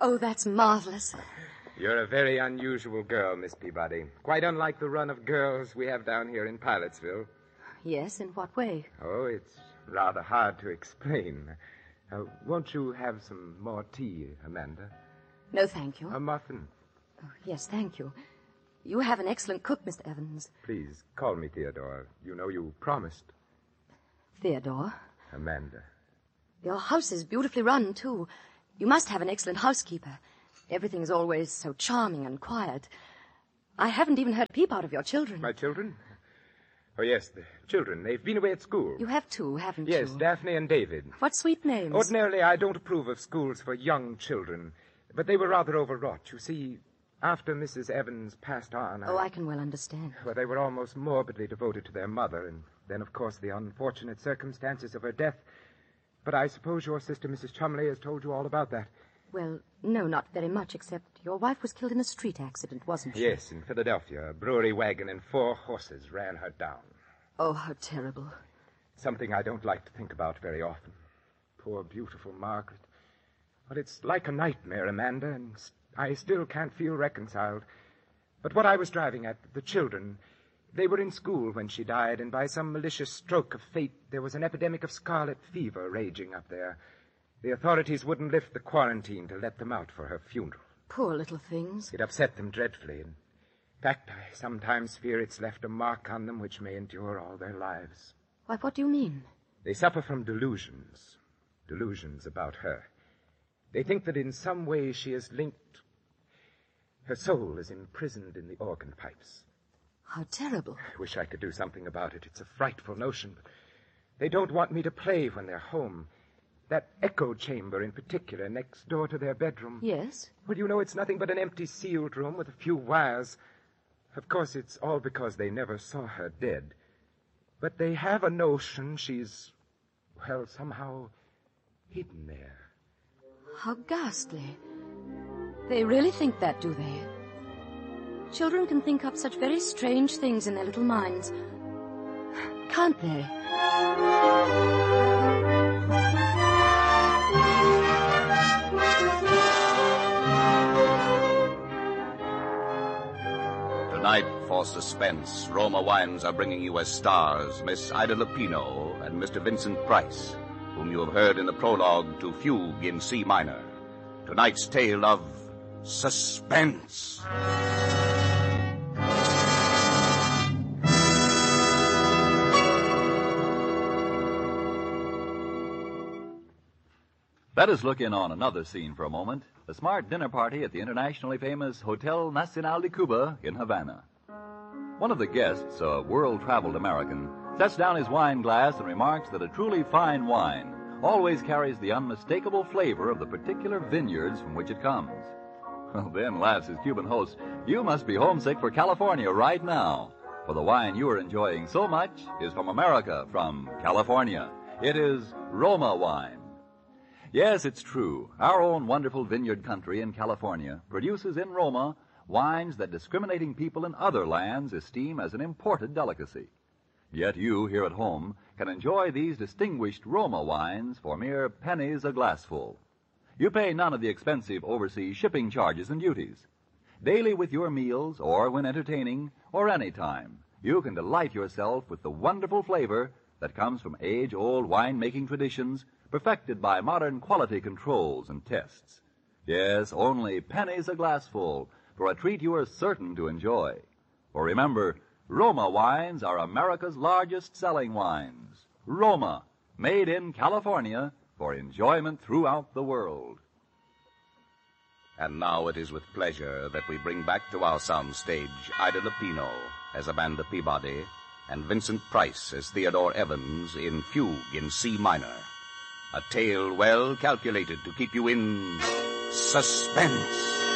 Oh, that's marvelous. You're a very unusual girl, Miss Peabody. Quite unlike the run of girls we have down here in Pilotsville. Yes, in what way? Oh, it's rather hard to explain. Won't you have some more tea, Amanda? No, thank you. A muffin. Oh, yes, thank you. You have an excellent cook, Mr. Evans. Please, call me Theodore. You know you promised. Theodore? Amanda. Your house is beautifully run, too. You must have an excellent housekeeper. Everything is always so charming and quiet. I haven't even heard a peep out of your children. My children? Oh, yes, the children. They've been away at school. You have two, haven't you? Yes, Daphne and David. What sweet names. Ordinarily, I don't approve of schools for young children, but they were rather overwrought. You see, after Mrs. Evans passed on... I can well understand. Well, they were almost morbidly devoted to their mother, and then, of course, the unfortunate circumstances of her death. But I suppose your sister, Mrs. Chumley, has told you all about that. Well, no, not very much, except your wife was killed in a street accident, wasn't she? Yes, in Philadelphia. A brewery wagon and 4 horses ran her down. Oh, how terrible. Something I don't like to think about very often. Poor, beautiful Margaret. But it's like a nightmare, Amanda, and I still can't feel reconciled. But what I was driving at, the children, they were in school when she died, and by some malicious stroke of fate, there was an epidemic of scarlet fever raging up there. The authorities wouldn't lift the quarantine to let them out for her funeral. Poor little things. It upset them dreadfully. In fact, I sometimes fear it's left a mark on them which may endure all their lives. Why, what do you mean? They suffer from delusions. Delusions about her. They think that in some way she is linked. Her soul is imprisoned in the organ pipes. How terrible. I wish I could do something about it. It's a frightful notion, but they don't want me to play when they're home. That echo chamber in particular, next door to their bedroom. Yes? Well, you know, it's nothing but an empty sealed room with a few wires. Of course, it's all because they never saw her dead. But they have a notion she's, well, somehow hidden there. How ghastly. They really think that, do they? Children can think up such very strange things in their little minds. Can't they? Tonight, for suspense, Roma Wines are bringing you as stars Miss Ida Lupino and Mr. Vincent Price, whom you have heard in the prologue to Fugue in C minor. Tonight's tale of suspense. Let us look in on another scene for a moment. A smart dinner party at the internationally famous Hotel Nacional de Cuba in Havana. One of the guests, a world-traveled American, sets down his wine glass and remarks that a truly fine wine always carries the unmistakable flavor of the particular vineyards from which it comes. Well, then, laughs his Cuban host, you must be homesick for California right now, for the wine you are enjoying so much is from America, from California. It is Roma wine. Yes, it's true. Our own wonderful vineyard country in California produces in Roma wines that discriminating people in other lands esteem as an imported delicacy. Yet you, here at home, can enjoy these distinguished Roma wines for mere pennies a glassful. You pay none of the expensive overseas shipping charges and duties. Daily with your meals, or when entertaining, or any time, you can delight yourself with the wonderful flavor that comes from age-old wine-making traditions perfected by modern quality controls and tests. Yes, only pennies a glassful for a treat you are certain to enjoy. For remember, Roma wines are America's largest selling wines. Roma, made in California for enjoyment throughout the world. And now it is with pleasure that we bring back to our sound stage Ida Lupino as Amanda Peabody and Vincent Price as Theodore Evans in Fugue in C minor. A tale well calculated to keep you in suspense.